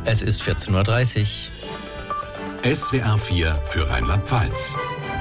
Es ist 14.30 Uhr. SWR 4 für Rheinland-Pfalz.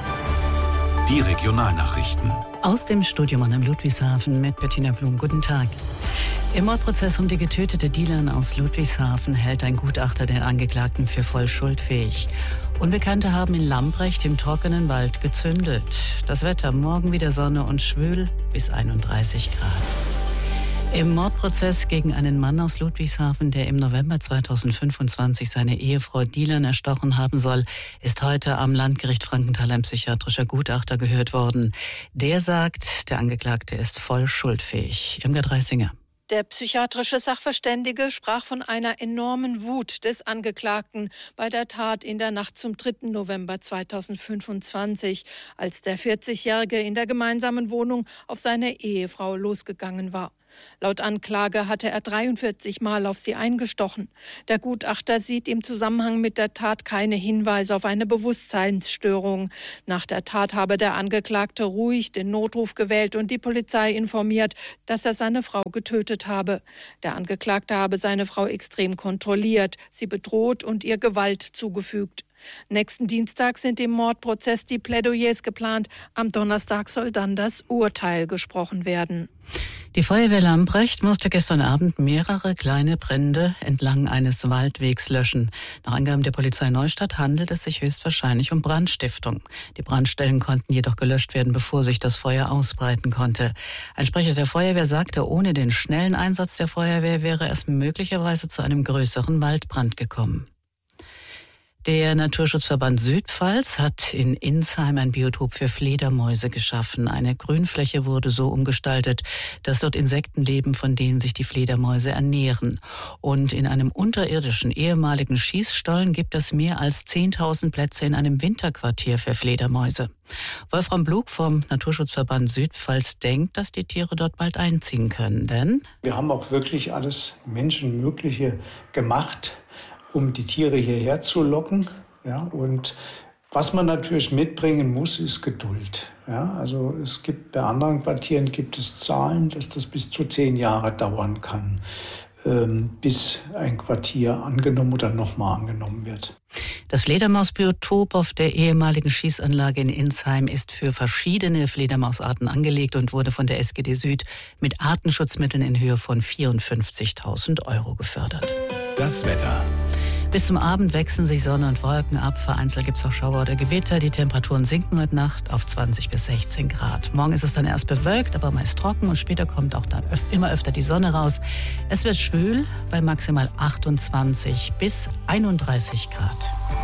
Die Regionalnachrichten. Aus dem Studio am Ludwigshafen mit Bettina Blum. Guten Tag. Im Mordprozess um die getötete Dealerin aus Ludwigshafen hält ein Gutachter den Angeklagten für voll schuldfähig. Unbekannte haben in Lambrecht im trockenen Wald gezündelt. Das Wetter morgen wieder Sonne und schwül bis 31 Grad. Im Mordprozess gegen einen Mann aus Ludwigshafen, der im November 2025 seine Ehefrau Dilan erstochen haben soll, ist heute am Landgericht Frankenthal ein psychiatrischer Gutachter gehört worden. Der sagt, der Angeklagte ist voll schuldfähig. Irmgard Reisinger. Der psychiatrische Sachverständige sprach von einer enormen Wut des Angeklagten bei der Tat in der Nacht zum 3. November 2025, als der 40-Jährige in der gemeinsamen Wohnung auf seine Ehefrau losgegangen war. Laut Anklage hatte er 43 Mal auf sie eingestochen. Der Gutachter sieht im Zusammenhang mit der Tat keine Hinweise auf eine Bewusstseinsstörung. Nach der Tat habe der Angeklagte ruhig den Notruf gewählt und die Polizei informiert, dass er seine Frau getötet habe. Der Angeklagte habe seine Frau extrem kontrolliert, sie bedroht und ihr Gewalt zugefügt. Nächsten Dienstag sind im Mordprozess die Plädoyers geplant. Am Donnerstag soll dann das Urteil gesprochen werden. Die Feuerwehr Lambrecht musste gestern Abend mehrere kleine Brände entlang eines Waldwegs löschen. Nach Angaben der Polizei Neustadt handelt es sich höchstwahrscheinlich um Brandstiftung. Die Brandstellen konnten jedoch gelöscht werden, bevor sich das Feuer ausbreiten konnte. Ein Sprecher der Feuerwehr sagte, ohne den schnellen Einsatz der Feuerwehr wäre es möglicherweise zu einem größeren Waldbrand gekommen. Der Naturschutzverband Südpfalz hat in Insheim ein Biotop für Fledermäuse geschaffen. Eine Grünfläche wurde so umgestaltet, dass dort Insekten leben, von denen sich die Fledermäuse ernähren. Und in einem unterirdischen ehemaligen Schießstollen gibt es mehr als 10.000 Plätze in einem Winterquartier für Fledermäuse. Wolfram Blug vom Naturschutzverband Südpfalz denkt, dass die Tiere dort bald einziehen können, denn wir haben auch wirklich alles Menschenmögliche gemacht, um die Tiere hierher zu locken. Ja, und was man natürlich mitbringen muss, ist Geduld. Ja, also es gibt bei anderen Quartieren gibt es Zahlen, dass das bis zu 10 Jahre dauern kann, bis ein Quartier angenommen oder nochmal angenommen wird. Das Fledermausbiotop auf der ehemaligen Schießanlage in Insheim ist für verschiedene Fledermausarten angelegt und wurde von der SGD Süd mit Artenschutzmitteln in Höhe von 54.000 € gefördert. Das Wetter. Bis zum Abend wechseln sich Sonne und Wolken ab. Vereinzelt gibt es auch Schauer oder Gewitter. Die Temperaturen sinken heute Nacht auf 20 bis 16 Grad. Morgen ist es dann erst bewölkt, aber meist trocken. Und später kommt auch dann immer öfter die Sonne raus. Es wird schwül bei maximal 28 bis 31 Grad.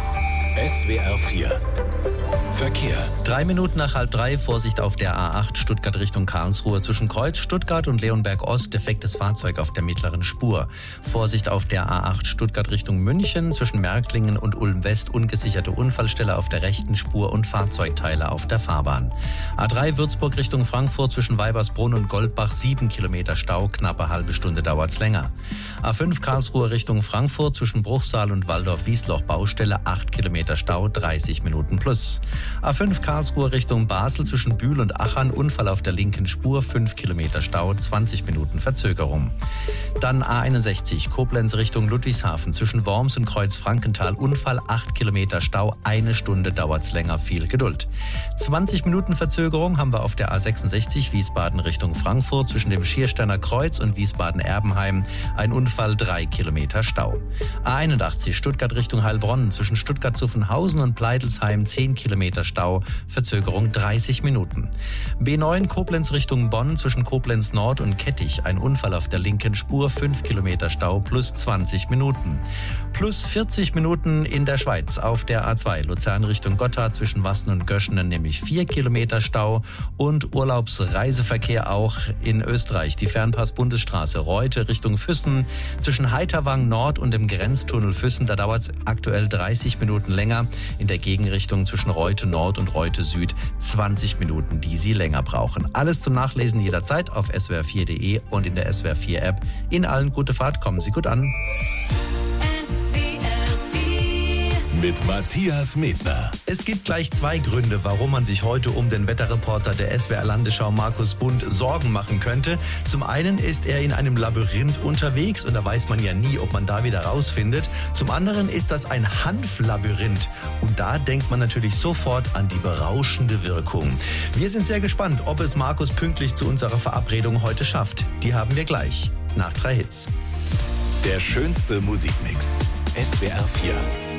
SWR 4 Verkehr. 3 Minuten nach 2:30, Vorsicht auf der A8 Stuttgart Richtung Karlsruhe. Zwischen Kreuz Stuttgart und Leonberg Ost defektes Fahrzeug auf der mittleren Spur. Vorsicht auf der A8 Stuttgart Richtung München. Zwischen Märklingen und Ulm West ungesicherte Unfallstelle auf der rechten Spur und Fahrzeugteile auf der Fahrbahn. A3 Würzburg Richtung Frankfurt zwischen Weibersbrunn und Goldbach 7 Kilometer Stau. Knappe halbe Stunde dauert's länger. A5 Karlsruhe Richtung Frankfurt zwischen Bruchsal und Waldorf-Wiesloch Baustelle 8 Kilometer Stau, 30 Minuten plus. A5 Karlsruhe Richtung Basel zwischen Bühl und Achern, Unfall auf der linken Spur, 5 Kilometer Stau, 20 Minuten Verzögerung. Dann A61 Koblenz Richtung Ludwigshafen zwischen Worms und Kreuz Frankenthal, Unfall, 8 Kilometer Stau, 1 Stunde dauert's länger, viel Geduld. 20 Minuten Verzögerung haben wir auf der A66 Wiesbaden Richtung Frankfurt zwischen dem Schiersteiner Kreuz und Wiesbaden-Erbenheim, ein Unfall, 3 Kilometer Stau. A81 Stuttgart Richtung Heilbronn zwischen Stuttgart-Zuffenhausen und Pleitelsheim, 10 Kilometer Stau, Verzögerung 30 Minuten. B9 Koblenz Richtung Bonn zwischen Koblenz Nord und Kettich, ein Unfall auf der linken Spur, 5 Kilometer Stau plus 20 Minuten. Plus 40 Minuten in der Schweiz auf der A2 Luzern Richtung Gotthard zwischen Wassen und Göschenen, nämlich 4 Kilometer Stau und Urlaubsreiseverkehr auch in Österreich. Die Fernpass-Bundesstraße Reute Richtung Füssen zwischen Heiterwang Nord und dem Grenztunnel Füssen, da dauert es aktuell 30 Minuten länger. In der Gegenrichtung zwischen Reute Nord und Reute Süd 20 Minuten, die Sie länger brauchen. Alles zum Nachlesen jederzeit auf swr4.de und in der SWR4 App. Ihnen allen gute Fahrt, kommen Sie gut an. mit Matthias Medner. Es gibt gleich zwei Gründe, warum man sich heute um den Wetterreporter der SWR Landesschau Markus Bund Sorgen machen könnte. Zum einen ist er in einem Labyrinth unterwegs und da weiß man ja nie, ob man da wieder rausfindet. Zum anderen ist das ein Hanflabyrinth und da denkt man natürlich sofort an die berauschende Wirkung. Wir sind sehr gespannt, ob es Markus pünktlich zu unserer Verabredung heute schafft. Die haben wir gleich nach 3 Hits. Der schönste Musikmix. SWR 4.